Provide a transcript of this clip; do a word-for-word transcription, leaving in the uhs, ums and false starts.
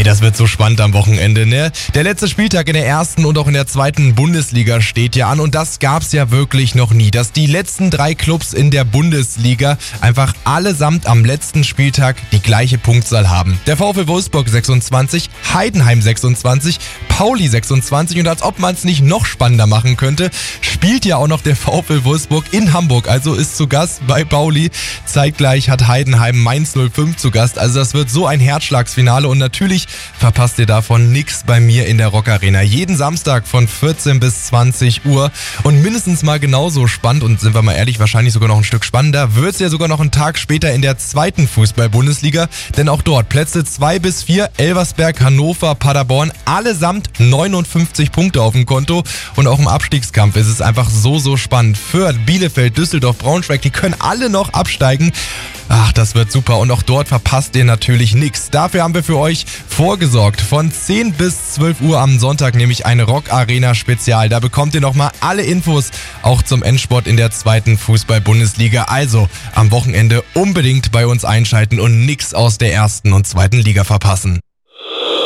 Ey, das wird so spannend am Wochenende, ne? Der letzte Spieltag in der ersten und auch in der zweiten Bundesliga steht ja an und das gab's ja wirklich noch nie, dass die letzten drei Clubs in der Bundesliga einfach allesamt am letzten Spieltag die gleiche Punktzahl haben. Der VfL Wolfsburg sechsundzwanzig, Heidenheim sechsundzwanzig, Pauli sechsundzwanzig und als ob man es nicht noch spannender machen könnte, spielt ja auch noch der VfL Wolfsburg in Hamburg, also ist zu Gast bei Pauli. Zeitgleich hat Heidenheim Mainz null fünf zu Gast, also das wird so ein Herzschlagsfinale und natürlich verpasst ihr davon nix bei mir in der Rock Arena. Jeden Samstag von vierzehn bis zwanzig Uhr und mindestens mal genauso spannend und sind wir mal ehrlich, wahrscheinlich sogar noch ein Stück spannender, wird's ja sogar noch einen Tag später in der zweiten Fußball-Bundesliga, denn auch dort Plätze zwei bis vier, Elversberg, Hannover, Paderborn, allesamt neunundfünfzig Punkte auf dem Konto und auch im Abstiegskampf ist es einfach so, so spannend. Fürth, Bielefeld, Düsseldorf, Braunschweig, die können alle noch absteigen. Ach, das wird super und auch dort verpasst ihr natürlich nichts. Dafür haben wir für euch vorgesorgt. Von zehn bis zwölf Uhr am Sonntag nämlich ein Rock Arena Spezial. Da bekommt ihr nochmal alle Infos auch zum Endspurt in der zweiten Fußball-Bundesliga. Also am Wochenende unbedingt bei uns einschalten und nichts aus der ersten und zweiten Liga verpassen.